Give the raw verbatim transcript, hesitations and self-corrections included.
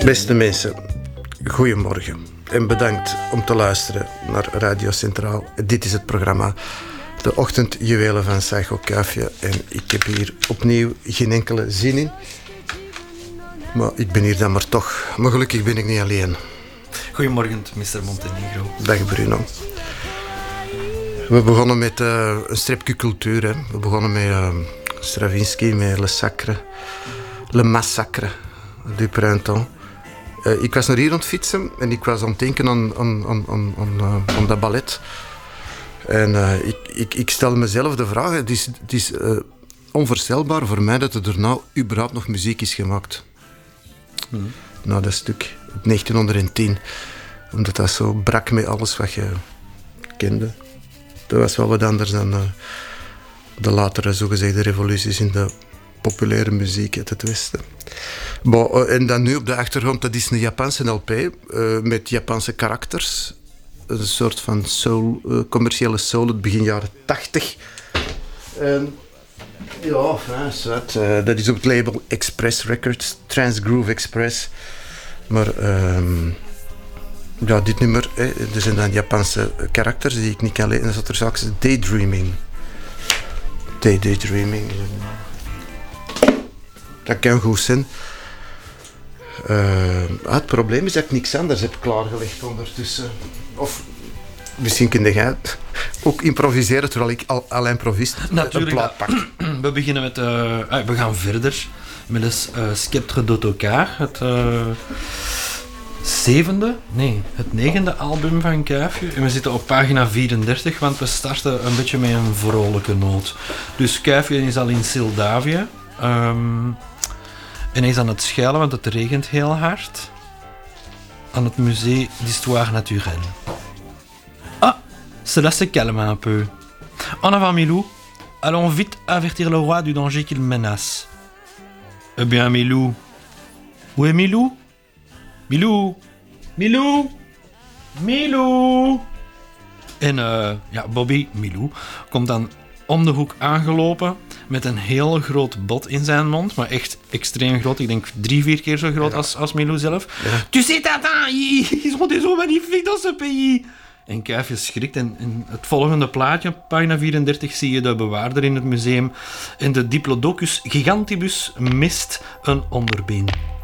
Beste mensen, goedemorgen en bedankt om te luisteren naar Radio Centraal. Dit is het programma De Ochtendjuwelen van Psycho Kuifje en ik heb hier opnieuw geen enkele zin in. Maar ik ben hier dan maar toch. Maar gelukkig ben ik niet alleen. Goedemorgen, mister Montenegro. Dag Bruno. We begonnen met uh, een stripje cultuur. Hè. We begonnen met uh, Stravinsky, met Le Sacre, Le Massacre du Printemps. Uh, ik was naar hier aan het fietsen en ik was aan het denken aan, aan, aan, aan, aan, uh, aan dat ballet. En uh, ik, ik, ik stel mezelf de vraag, het is, het is uh, onvoorstelbaar voor mij dat er daarna überhaupt nog muziek is gemaakt. Mm. Nou, dat stuk, negentienhonderdtien. Omdat dat zo brak met alles wat je kende. Dat was wel wat anders dan uh, de latere zogezegde revoluties in de populaire muziek uit het Westen. Bon, uh, en dan nu op de achtergrond, dat is een Japanse L P uh, met Japanse karakters. Een soort van soul, uh, commerciële soul uit begin jaren tachtig. En ja, enfin, zwart, uh, dat is op het label Express Records, Transgroove Express. Maar um, ja, dit nummer, hè, er zijn dan Japanse karakters die ik niet kan lezen. En dan zat er straks Daydreaming. Day, daydreaming. Dat kan goed zijn. Uh, ah, het probleem is dat ik niks anders heb klaargelegd ondertussen. Of misschien kun jij ook improviseren terwijl ik al, al improvist een plaat pak. We beginnen met... Uh, ah, we gaan verder met het uh, Sceptre d'Autocar. Het uh, zevende, nee, het negende album van Kuifje. En we zitten op pagina vierendertig, want we starten een beetje met een vrolijke noot. Dus Kuifje is al in Sildavia. Um, en hij is aan het schuilen, want het regent heel hard. Aan het Musée d'Histoire Naturelle. Ah, cela se calme un peu. En avant, Milou. Allons vite avertir le roi du danger qu'il menace. Eh bien, Milou. Où est Milou? Milou. Milou. Milou. En uh, ja, Bobby, Milou, komt dan om de hoek aangelopen met een heel groot bot in zijn mond, maar echt extreem groot. Ik denk drie, vier keer zo groot ja. als, als Milou zelf. Ja. Tu sais, Tintin, ils sont des zo magnifiques dans ce pays. En Kuifje schrikt en in het volgende plaatje, pagina vierendertig, zie je de bewaarder in het museum en de Diplodocus gigantibus mist een onderbeen.